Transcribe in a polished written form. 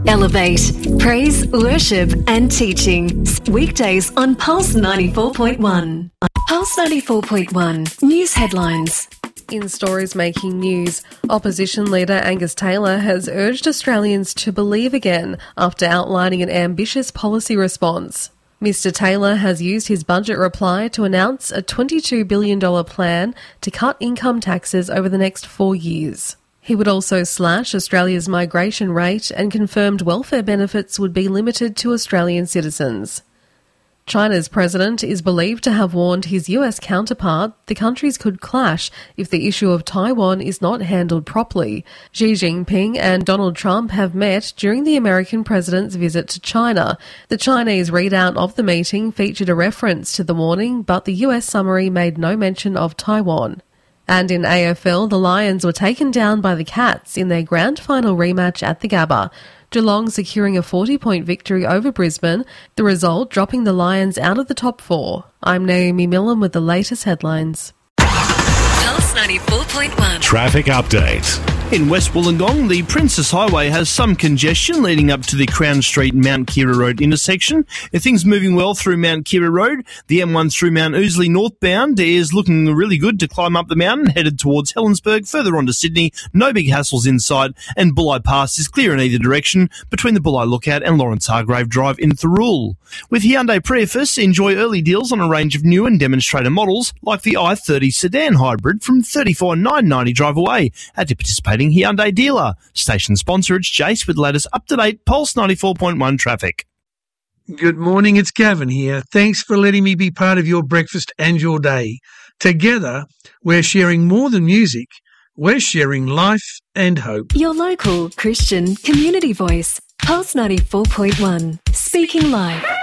Elevate, praise, worship and teaching. Weekdays on Pulse 94.1. Pulse 94.1 News Headlines. In stories making news, opposition leader Angus Taylor has urged Australians to believe again after outlining an ambitious policy response. Mr Taylor has used his budget reply to announce a $22 billion plan to cut income taxes over the next 4 years. He would also slash Australia's migration rate and confirmed welfare benefits would be limited to Australian citizens. China's president is believed to have warned his US counterpart the countries could clash if the issue of Taiwan is not handled properly. Xi Jinping and Donald Trump have met during the American president's visit to China. The Chinese readout of the meeting featured a reference to the warning, but the US summary made no mention of Taiwan. And in AFL, the Lions were taken down by the Cats in their grand final rematch at the Gabba. Geelong securing a 40-point victory over Brisbane, the result dropping the Lions out of the top 4. I'm Naomi Millen with the latest headlines. Pulse 94.1. Traffic update. In West Wollongong, the Princess Highway has some congestion leading up to the Crown Street Mount Kira Road intersection. Things moving well through Mount Kira Road. The M1 through Mount Ousley northbound is looking really good to climb up the mountain, headed towards Helensburgh, further on to Sydney. No big hassles inside, and Bulli Pass is clear in either direction between the Bulli Lookout and Lawrence Hargrave Drive in Thirroul. With Hyundai Prius, enjoy early deals on a range of new and demonstrator models like the i30 sedan hybrid from $34,990 drive away at your participating Hyundai dealer. Station sponsor, it's Jace with the latest up-to-date Pulse 94.1 traffic. Good morning, it's Gavin here. Thanks for letting me be part of your breakfast and your day. Together, we're sharing more than music. We're sharing life and hope. Your local Christian community voice. Pulse 94.1. Speaking live.